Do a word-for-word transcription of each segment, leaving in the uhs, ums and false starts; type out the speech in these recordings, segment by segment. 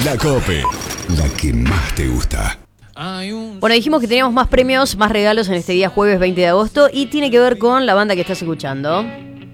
La COPE, la que más te gusta. Bueno, dijimos que teníamos más premios, más regalos en este día jueves veinte de agosto y tiene que ver con la banda que estás escuchando.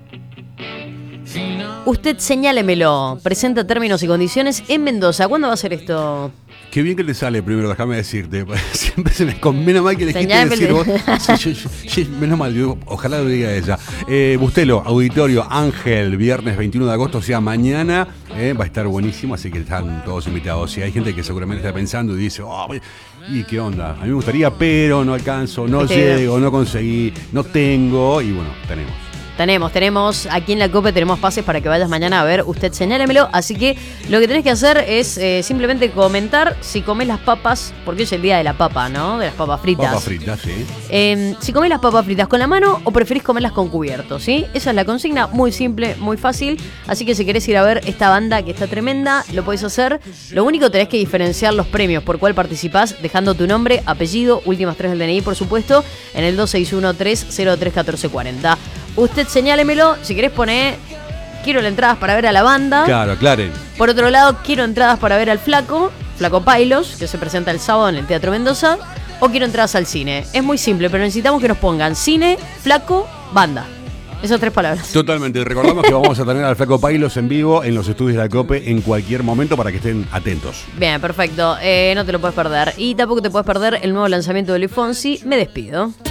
Usted señálemelo, presenta términos y condiciones en Mendoza. ¿Cuándo va a ser esto? Qué bien que le sale primero, déjame decirte. Siempre se me conviene mal que le dijiste decir vos. Sí, yo, yo, yo, menos mal, yo, ojalá lo diga ella. Eh, Bustelo, Auditorio Ángel, viernes veintiuno de agosto, o sea, mañana eh, va a estar buenísimo, así que están todos invitados. Y hay gente que seguramente está pensando y dice, oh, ¿y qué onda? A mí me gustaría, pero no alcanzo, no llego, no conseguí, no tengo, y bueno, tenemos. Tenemos, tenemos, aquí en la COPE tenemos pases para que vayas mañana a ver, usted señálemelo, así que lo que tenés que hacer es eh, simplemente comentar si comés las papas, porque es el día de la papa, ¿no? De las papas fritas. Papas fritas, sí. Eh, si comés las papas fritas con la mano o preferís comerlas con cubierto, ¿sí? Esa es la consigna, muy simple, muy fácil, así que si querés ir a ver esta banda que está tremenda, lo podés hacer. Lo único tenés que diferenciar los premios, por cuál participás, dejando tu nombre, apellido, últimas tres del D N I, por supuesto, en el dos seis uno tres cero tres uno cuatro cuatro cero. Usted señálemelo, si querés poner, quiero las entradas para ver a la banda. Claro, aclaren. Por otro lado, quiero entradas para ver al Flaco, Flaco Pailos, que se presenta el sábado en el Teatro Mendoza. O quiero entradas al cine. Es muy simple, pero necesitamos que nos pongan cine, Flaco, banda. Esas tres palabras. Totalmente. Recordamos que vamos a tener al Flaco Pailos en vivo en los estudios de la COPE en cualquier momento para que estén atentos. Bien, perfecto. Eh, no te lo puedes perder. Y tampoco te puedes perder el nuevo lanzamiento de Luis Fonsi. Me despido.